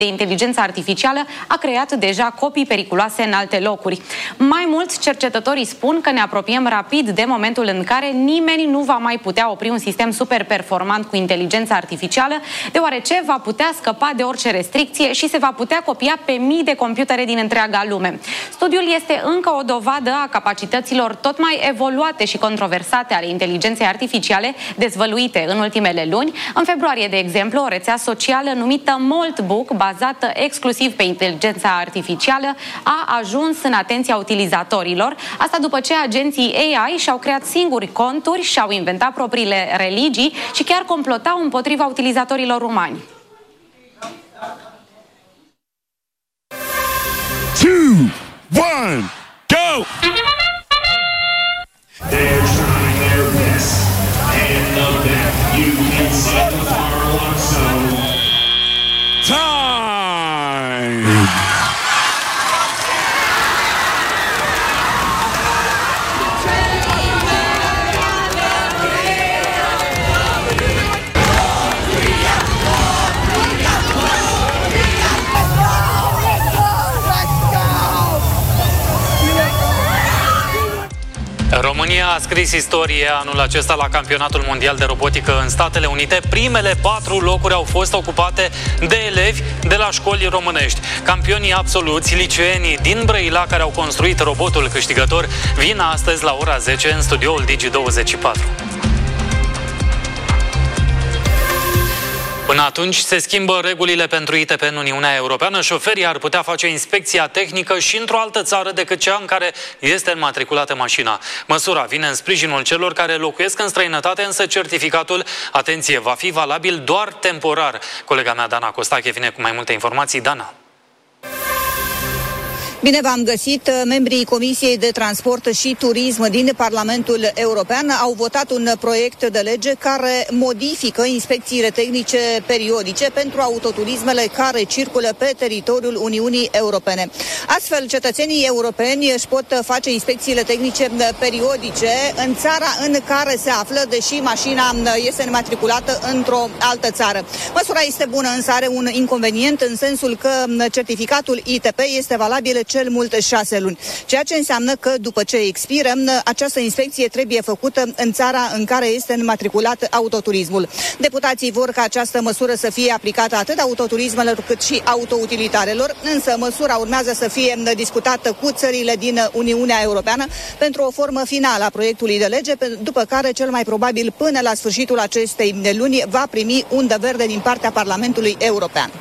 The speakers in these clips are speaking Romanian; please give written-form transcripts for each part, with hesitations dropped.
de inteligență artificială a creat deja copii periculoase în alte locuri. Mai mult, cercetătorii spun că ne apropiem rapid de momentul în care nimeni nu va mai putea opri un sistem super performant cu inteligență artificială, deoarece va putea scăpa de orice restricție și se va putea copia pe mii de computere din întreaga lume. Studiul este încă o dovadă a capacităților tot mai evoluate și controversate ale inteligenței artificiale dezvăluite în ultimele luni. În februarie, de exemplu, o rețea socială numită Moltbook, bazată exclusiv pe inteligența artificială, a ajuns în atenția utilizatorilor. Asta după ce agenții AI și-au creat singuri conturi, și-au inventat propriile religii și chiar complotau împotriva utilizatorilor umani. 2, 1, go! They're trying their best, and the back you can see the far one so. Time! România a scris istorie anul acesta la Campionatul Mondial de Robotică în Statele Unite. Primele 4 locuri au fost ocupate de elevi de la școli românești. Campionii absoluți, liceenii din Brăila, care au construit robotul câștigător, vin astăzi la ora 10 în studioul Digi24. Până atunci se schimbă regulile pentru ITP în Uniunea Europeană. Șoferii ar putea face inspecția tehnică și într-o altă țară decât cea în care este înmatriculată mașina. Măsura vine în sprijinul celor care locuiesc în străinătate, însă certificatul, atenție, va fi valabil doar temporar. Colega mea, Dana Costache, vine cu mai multe informații. Dana. Bine v-am găsit! Membrii Comisiei de Transport și Turism din Parlamentul European au votat un proiect de lege care modifică inspecțiile tehnice periodice pentru autoturismele care circulă pe teritoriul Uniunii Europene. Astfel, cetățenii europeni își pot face inspecțiile tehnice periodice în țara în care se află, deși mașina este înmatriculată într-o altă țară. Măsura este bună, însă are un inconvenient în sensul că certificatul ITP este valabil cel mult 6 luni, ceea ce înseamnă că după ce expiră, această inspecție trebuie făcută în țara în care este înmatriculat autoturismul. Deputații vor ca această măsură să fie aplicată atât autoturismelor cât și autoutilitarelor, însă măsura urmează să fie discutată cu țările din Uniunea Europeană pentru o formă finală a proiectului de lege, după care cel mai probabil până la sfârșitul acestei luni va primi undă verde din partea Parlamentului European.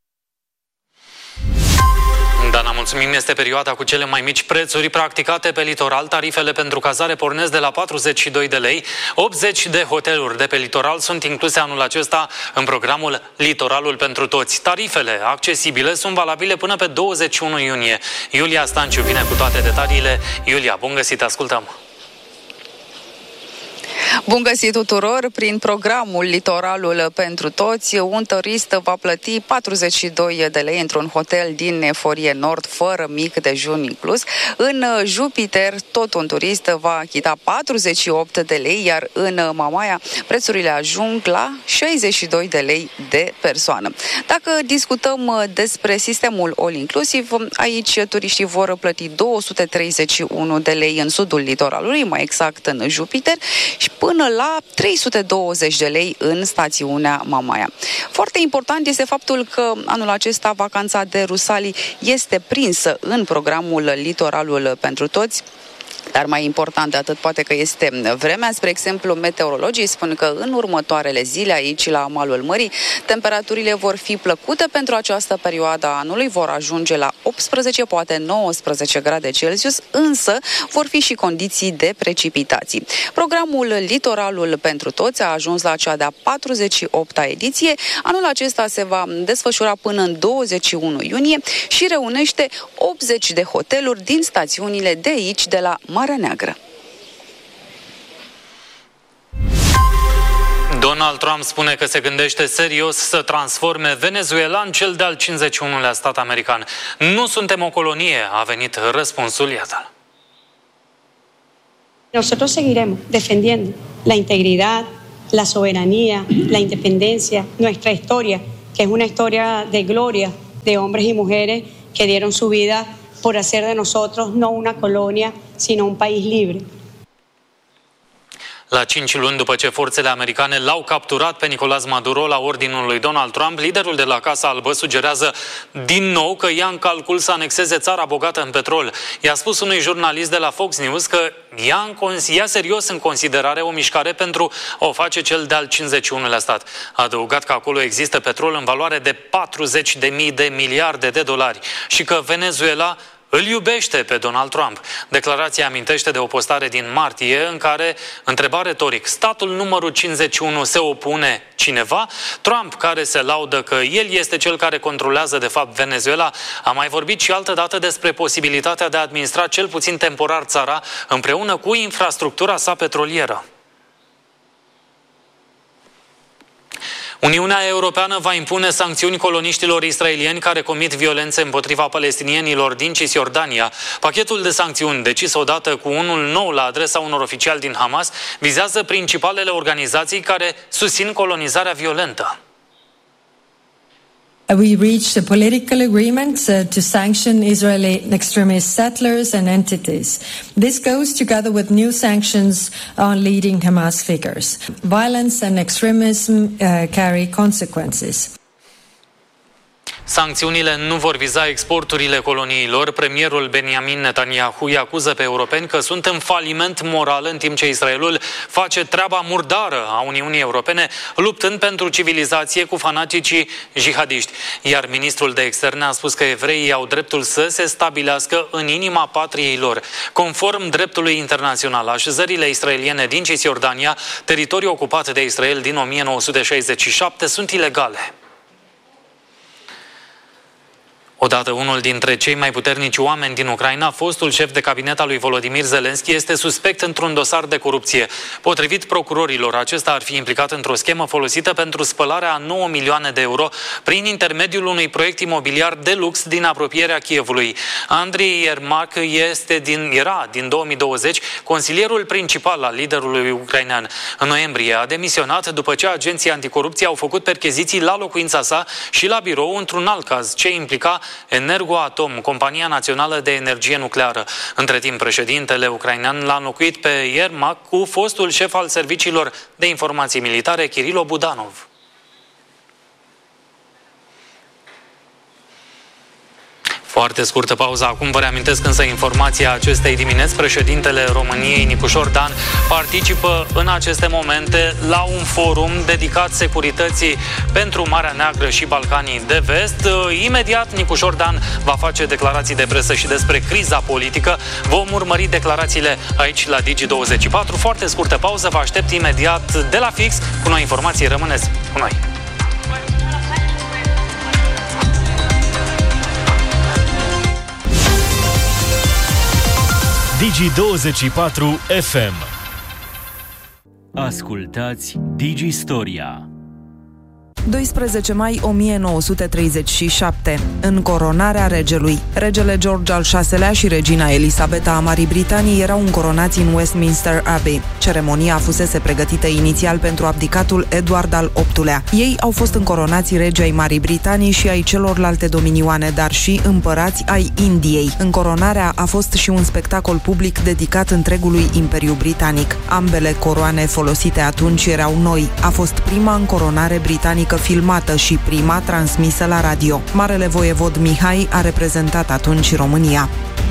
Dana, mulțumim. Este perioada cu cele mai mici prețuri practicate pe litoral. Tarifele pentru cazare pornesc de la 42 de lei. 80 de hoteluri de pe litoral sunt incluse anul acesta în programul Litoralul pentru Toți. Tarifele accesibile sunt valabile până pe 21 iunie. Iulia Stanciu vine cu toate detaliile. Iulia, bun găsit, ascultăm! Bun găsit tuturor! Prin programul Litoralul pentru Toți, un turist va plăti 42 de lei într-un hotel din Eforie Nord, fără mic dejun inclus. În Jupiter, tot un turist va achita 48 de lei, iar în Mamaia prețurile ajung la 62 de lei de persoană. Dacă discutăm despre sistemul all-inclusiv, aici turiștii vor plăti 231 de lei în sudul litoralului, mai exact în Jupiter, și până la 320 de lei în stațiunea Mamaia. Foarte important este faptul că anul acesta vacanța de Rusalii este prinsă în programul Litoralul pentru Toți. Dar mai important de atât poate că este vremea. Spre exemplu, meteorologii spun că în următoarele zile aici la malul mării temperaturile vor fi plăcute pentru această perioadă a anului, vor ajunge la 18, poate 19 grade Celsius, însă vor fi și condiții de precipitații. Programul Litoralul pentru Toți a ajuns la cea de-a 48-a ediție. Anul acesta se va desfășura până în 21 iunie și reunește 80 de hoteluri din stațiunile de aici, de la Marea Neagră. Donald Trump spune că se gândește serios să transforme Venezuela în cel de-al 51-lea stat american. Nu suntem o colonie, a venit răspunsul, iată. Nosotros seguiremos defendiendo la integridad, la soberanía, la independencia, nuestra historia, que es una historia de gloria de hombres y mujeres que dieron su vida por hacer de nosotros no una colonia, sino un país libre. La 5 luni după ce forțele americane l-au capturat pe Nicolás Maduro la ordinul lui Donald Trump, liderul de la Casa Albă sugerează din nou că ia în calcul să anexeze țara bogată în petrol. I-a spus unui jurnalist de la Fox News că ia serios în considerare o mișcare pentru a o face cel de-al 51-lea stat. A adăugat că acolo există petrol în valoare de 40.000 de miliarde de dolari și că Venezuela îl iubește pe Donald Trump. Declarația amintește de o postare din martie în care întreba retoric: statul numărul 51 se opune cineva? Trump, care se laudă că el este cel care controlează de fapt Venezuela, a mai vorbit și altă dată despre posibilitatea de a administra cel puțin temporar țara împreună cu infrastructura sa petrolieră. Uniunea Europeană va impune sancțiuni coloniștilor israelieni care comit violențe împotriva palestinienilor din Cisjordania. Pachetul de sancțiuni, decis odată cu unul nou la adresa unor oficiali din Hamas, vizează principalele organizații care susțin colonizarea violentă. We reached a political agreement to sanction Israeli extremist settlers and entities. This goes together with new sanctions on leading Hamas figures. Violence and extremism carry consequences. Sancțiunile nu vor viza exporturile coloniilor. Premierul Benjamin Netanyahu îi acuză pe europeni că sunt în faliment moral, în timp ce Israelul face treaba murdară a Uniunii Europene, luptând pentru civilizație cu fanaticii jihadiști. Iar ministrul de externe a spus că evreii au dreptul să se stabilească în inima patriei lor. Conform dreptului internațional, așezările israeliene din Cisjordania, teritoriul ocupat de Israel din 1967, sunt ilegale. Odată unul dintre cei mai puternici oameni din Ucraina, fostul șef de cabinet al lui Volodymyr Zelensky, este suspect într-un dosar de corupție. Potrivit procurorilor, acesta ar fi implicat într-o schemă folosită pentru spălarea a 9 milioane de euro prin intermediul unui proiect imobiliar de lux din apropierea Kievului. Andrei Yermak era din 2020 consilierul principal al liderului ucrainean. În noiembrie a demisionat după ce agenții anticorupție au făcut percheziții la locuința sa și la birou într-un alt caz, ce implica Energoatom, compania națională de energie nucleară. Între timp, președintele ucrainean l-a înlocuit pe Yermak cu fostul șef al serviciilor de informații militare, Kirilo Budanov. Foarte scurtă pauză. Acum vă reamintesc însă informația acestei dimineți. Președintele României, Nicușor Dan, participă în aceste momente la un forum dedicat securității pentru Marea Neagră și Balcanii de Vest. Imediat Nicușor Dan va face declarații de presă și despre criza politică. Vom urmări declarațiile aici la Digi24. Foarte scurtă pauză. Vă aștept imediat de la fix cu noi informații. Rămâneți cu noi. Digi24 FM. Ascultați Digi-Storia. 12 mai 1937. În coronarea regelui. Regele George al VI-lea și regina Elisabeta a Marii Britanii erau încoronați în Westminster Abbey. Ceremonia fusese pregătită inițial pentru abdicatul Edward al VIII-lea. Ei au fost încoronați regi ai Marii Britanii și ai celorlalte dominioane, dar și împărați ai Indiei. Încoronarea a fost și un spectacol public dedicat întregului Imperiu Britanic. Ambele coroane folosite atunci erau noi. A fost prima încoronare britanică filmată și prima transmisă la radio. Marele voievod Mihai a reprezentat atunci România.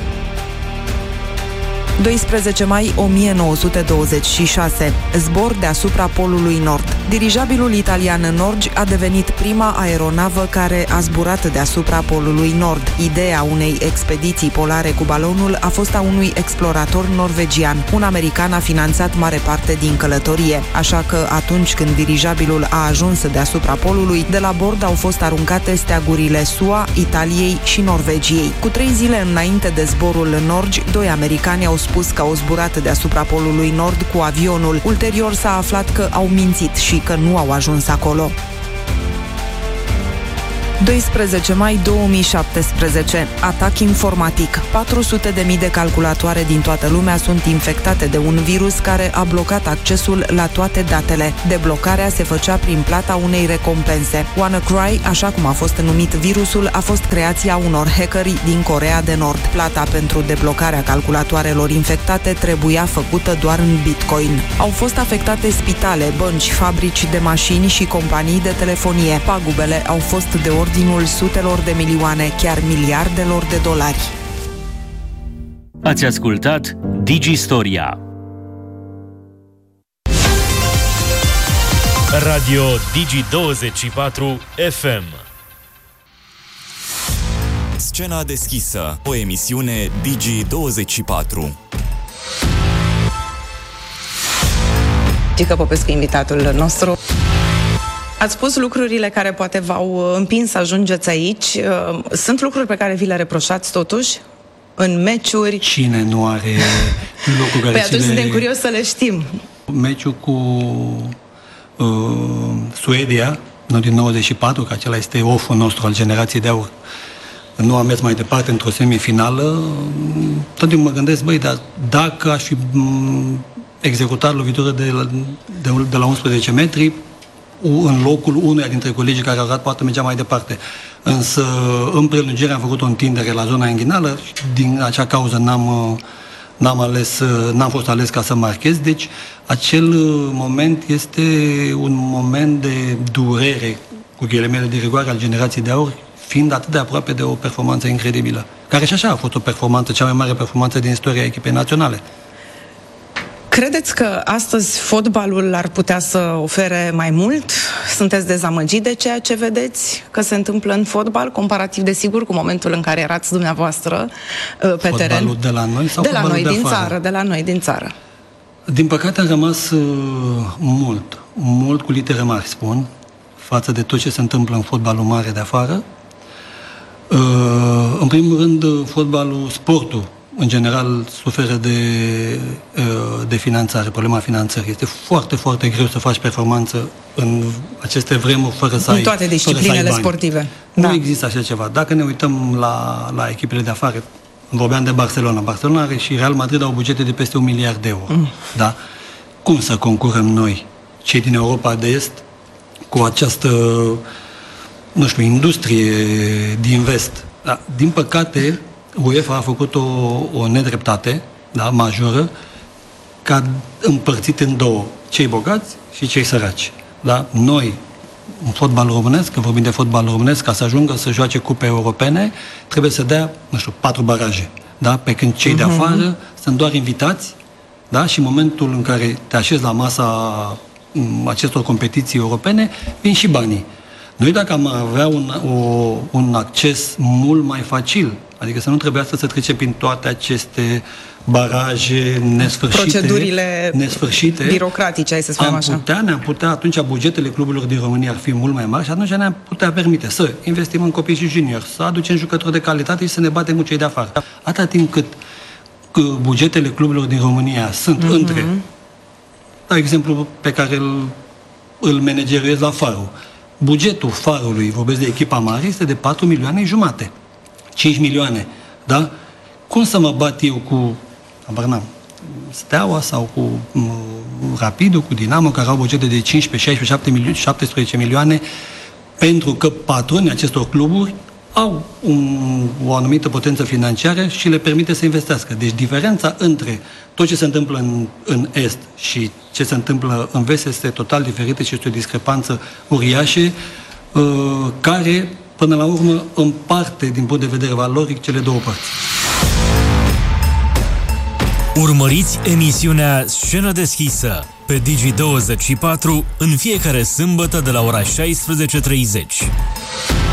12 mai 1926. Zbor deasupra Polului Nord. Dirijabilul italian Norge a devenit prima aeronavă care a zburat deasupra Polului Nord. Ideea unei expediții polare cu balonul a fost a unui explorator norvegian. Un american a finanțat mare parte din călătorie, așa că atunci când dirijabilul a ajuns deasupra Polului, de la bord au fost aruncate steagurile SUA, Italiei și Norvegiei. Cu 3 zile înainte de zborul Norge, 2 americani au spus că au zburat deasupra Polului Nord cu avionul. Ulterior s-a aflat că au mințit și că nu au ajuns acolo. 12 mai 2017. Atac informatic. 400.000 de calculatoare din toată lumea sunt infectate de un virus care a blocat accesul la toate datele. Deblocarea se făcea prin plata unei recompense. WannaCry, așa cum a fost numit virusul, a fost creația unor hackeri din Coreea de Nord. Plata pentru deblocarea calculatoarelor infectate trebuia făcută doar în Bitcoin. Au fost afectate spitale, bănci, fabrici de mașini și companii de telefonie. Pagubele au fost de ordinul sutelor de milioane, chiar miliardelor de dolari. Ați ascultat Digistoria. Radio Digi24 FM. Scena deschisă, o emisiune Digi24. Gică Popescu, invitatul nostru. Ați spus lucrurile care poate v-au împins să ajungeți aici. Sunt lucruri pe care vi le reproșați totuși în meciuri? Cine nu are lucruri care Păi atunci suntem curioși să le știm. Meciul cu Suedia, din 94, că acela este off-ul nostru al generației de aur, nu am mers mai departe într-o semifinală. Tot timpul mă gândesc, dar dacă aș fi executat lovitură de la 11 metri, în locul unuia dintre colegii care au dat, poate mergea mai departe. Însă, în prelungire am făcut o întindere la zona inghinală și din acea cauză n-am fost ales ca să marchez. Deci, acel moment este un moment de durere, cu ghilimele de rigoare, al generației de aur, fiind atât de aproape de o performanță incredibilă. Care și așa a fost o performanță, cea mai mare performanță din istoria echipei naționale. Credeți că astăzi fotbalul ar putea să ofere mai mult? Sunteți dezamăgit de ceea ce vedeți că se întâmplă în fotbal, comparativ, desigur, cu momentul în care erați dumneavoastră pe teren? Fotbalul de la noi sau de la noi de din afară? țară, de la noi din țară. Din păcate am rămas mult cu litere mari, spun, față de tot ce se întâmplă în fotbalul mare de afară. În primul rând, fotbalul, sportul, în general, suferă de finanțare, problema finanțării. Este foarte, foarte greu să faci performanță în aceste vremuri fără să ai bani. În toate disciplinele sportive. Nu există așa ceva. Dacă ne uităm la echipele de afară, vorbeam de Barcelona. Barcelona are și Real Madrid au bugete de peste 1 miliard de euro. Da? Cum să concurăm noi, cei din Europa de Est, cu această, industrie din vest? Da? Din păcate, UEFA a făcut o nedreptate, da, majoră, că a împărțit în două, cei bogați și cei săraci. Da? Noi, în fotbal românesc, că vorbim de fotbal românesc, ca să ajungă să joace cupe europene, trebuie să dea, 4 baraje. Da? Pe când cei de afară sunt doar invitați, da? Și în momentul în care te așezi la masa acestor competiții europene, vin și banii. Noi, dacă am avea un acces mult mai facil, adică să nu trebuiască să trecem prin toate aceste baraje nesfârșite, birocratice, hai să spunem așa. Ne-am putea, atunci bugetele cluburilor din România ar fi mult mai mari și atunci ne-am putea permite să investim în copii și juniori, să aducem jucători de calitate și să ne batem cu cei de afară. Atâta timp cât bugetele cluburilor din România sunt între, dau exemplu pe care îl manageriez la Farul. Bugetul Farului, vorbesc de echipa mare, este de 4 milioane jumate. 5 milioane, da? Cum să mă bat eu cu Steaua sau cu Rapidul, cu Dinamo, care au bugete de 15, 16, 17 milioane, pentru că patronii acestor cluburi au o anumită potență financiară și le permite să investească. Deci diferența între tot ce se întâmplă în Est și ce se întâmplă în Vest este total diferită și este o discrepanță uriașă care, până la urmă, împarte din punct de vedere valoric cele două părți. Urmăriți emisiunea Scenă deschisă pe Digi24 în fiecare sâmbătă de la ora 16:30.